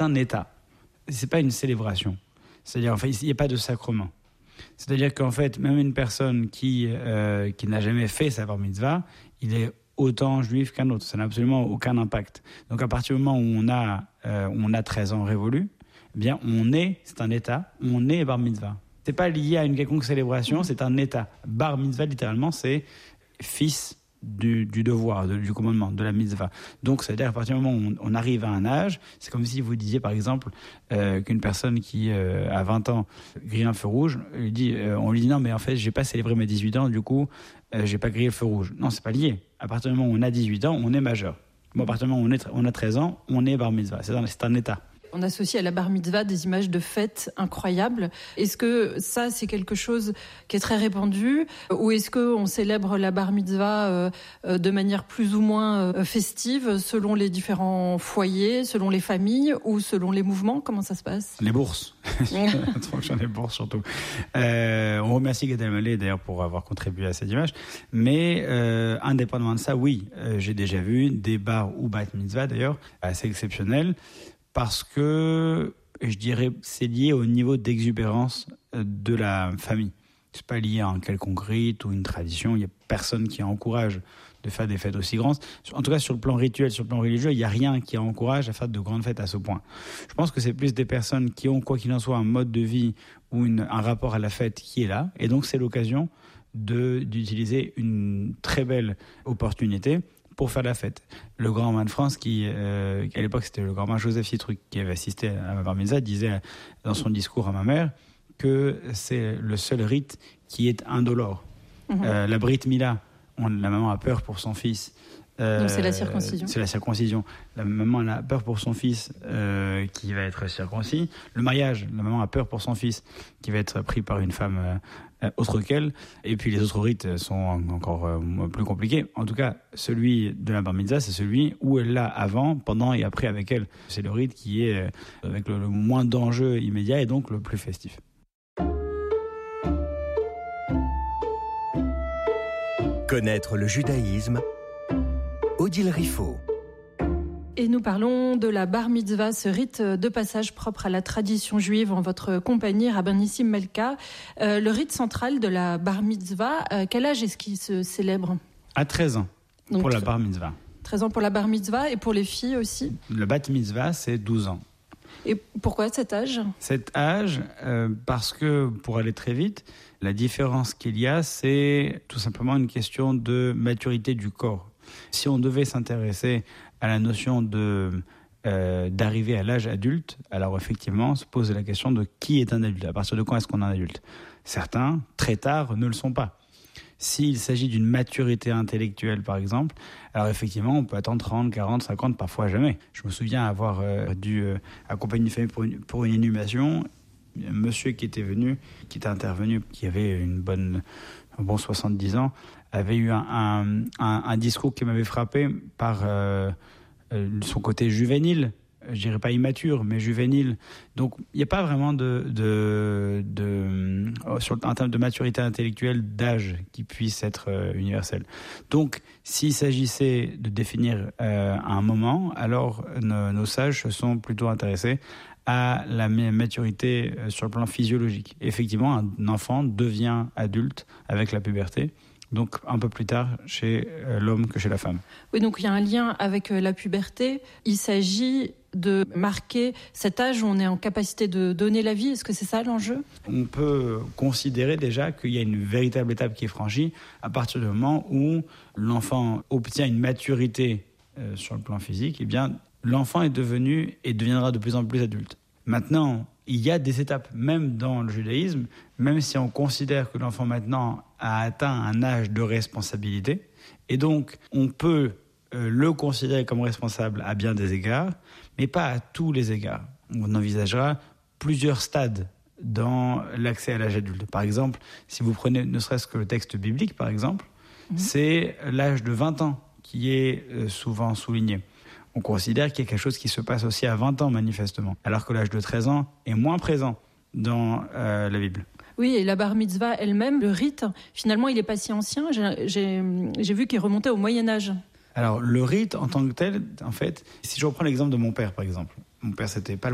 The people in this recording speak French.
un état. C'est pas une célébration. C'est-à-dire, il n'y a pas de sacrement. C'est-à-dire qu'en fait, même une personne qui n'a jamais fait sa bar mitzvah, il est autant juif qu'un autre. Ça n'a absolument aucun impact. Donc à partir du moment où on a 13 ans révolus, eh bien c'est un état, on est bar mitzvah. C'est pas lié à une quelconque célébration, c'est un état. Bar mitzvah, littéralement, c'est fils du devoir, du commandement, de la mitzvah. Donc, c'est-à-dire à partir du moment où on arrive à un âge, c'est comme si vous disiez, par exemple, qu'une personne qui a 20 ans grille un feu rouge, on lui dit non, mais en fait, j'ai pas célébré mes 18 ans, du coup, j'ai pas grillé le feu rouge. Non, c'est pas lié. À partir du moment où on a 18 ans, on est majeur. Bon, à partir du moment où on a 13 ans, on est bar mitzvah. C'est un état. On associe à la bar mitzvah des images de fêtes incroyables. Est-ce que ça, c'est quelque chose qui est très répandu, ou est-ce qu'on célèbre la bar mitzvah de manière plus ou moins festive, selon les différents foyers, selon les familles, ou selon les mouvements? Comment ça se passe? Les bourses. Les bourses, surtout. On remercie Gad Elmaleh, d'ailleurs, pour avoir contribué à cette image. Mais indépendamment de ça, oui, j'ai déjà vu des bars ou bat mitzvah, d'ailleurs, assez exceptionnels, parce que, je dirais, c'est lié au niveau d'exubérance de la famille. C'est pas lié à un quelconque rite ou une tradition. Il y a personne qui encourage de faire des fêtes aussi grandes. En tout cas, sur le plan rituel, sur le plan religieux, il n'y a rien qui encourage à faire de grandes fêtes à ce point. Je pense que c'est plus des personnes qui ont, quoi qu'il en soit, un mode de vie ou un rapport à la fête qui est là. Et donc, c'est l'occasion d'utiliser une très belle opportunité pour faire la fête. Le grand rabbin de France, à l'époque c'était le grand rabbin Joseph Citruc, qui avait assisté à ma bar mitzvah, disait dans son discours à ma mère que c'est le seul rite qui est indolore. La brit mila, la maman a peur pour son fils. Donc c'est la circoncision. C'est la circoncision. La maman elle a peur pour son fils qui va être circoncis. Le mariage, la maman a peur pour son fils qui va être pris par une femme autre qu'elle. Et puis les autres rites sont encore plus compliqués. En tout cas, celui de la bar mitzvah, c'est celui où elle l'a avant, pendant et après avec elle. C'est le rite qui est avec le moins d'enjeux immédiats et donc le plus festif. Connaître le judaïsme, Odile Riffaut. Et nous parlons de la bar mitzvah, ce rite de passage propre à la tradition juive en votre compagnie, Rabbin Nissim Melka. Le rite central de la bar mitzvah, quel âge est-ce qu'il se célèbre? À 13 ans, donc, pour la bar mitzvah. 13 ans pour la bar mitzvah et pour les filles aussi? Le bat mitzvah, c'est 12 ans. Et pourquoi cet âge? Cet âge, parce que, pour aller très vite, la différence qu'il y a, c'est tout simplement une question de maturité du corps. Si on devait s'intéresser à la notion d'arriver à l'âge adulte, alors effectivement, on se pose la question de qui est un adulte, à partir de quand est-ce qu'on est un adulte. Certains, très tard, ne le sont pas. S'il s'agit d'une maturité intellectuelle, par exemple, alors effectivement, on peut attendre 30, 40, 50, parfois jamais. Je me souviens avoir dû accompagner une famille pour une inhumation. Un monsieur qui était intervenu, qui avait un bon 70 ans, avait eu un discours qui m'avait frappé par son côté juvénile. Je dirais pas immature, mais juvénile. Donc, il n'y a pas vraiment en termes de maturité intellectuelle, d'âge qui puisse être universel. Donc, s'il s'agissait de définir un moment, alors nos sages se sont plutôt intéressés à la maturité sur le plan physiologique. Effectivement, un enfant devient adulte avec la puberté. Donc un peu plus tard chez l'homme que chez la femme. Oui, donc il y a un lien avec la puberté. Il s'agit de marquer cet âge où on est en capacité de donner la vie. Est-ce que c'est ça l'enjeu? On peut considérer déjà qu'il y a une véritable étape qui est franchie à partir du moment où l'enfant obtient une maturité sur le plan physique. Eh bien, l'enfant est devenu et deviendra de plus en plus adulte. Maintenant, il y a des étapes, même dans le judaïsme, même si on considère que l'enfant maintenant a atteint un âge de responsabilité, et donc on peut le considérer comme responsable à bien des égards, mais pas à tous les égards. On envisagera plusieurs stades dans l'accès à l'âge adulte. Par exemple, si vous prenez ne serait-ce que le texte biblique, par exemple, c'est l'âge de 20 ans qui est souvent souligné. On considère qu'il y a quelque chose qui se passe aussi à 20 ans, manifestement, alors que l'âge de 13 ans est moins présent dans la Bible. Oui, et la bar mitzvah elle-même, le rite, finalement, il n'est pas si ancien. J'ai vu qu'il remontait au Moyen-Âge. Alors, le rite, en tant que tel, en fait, si je reprends l'exemple de mon père, par exemple. Mon père, c'était pas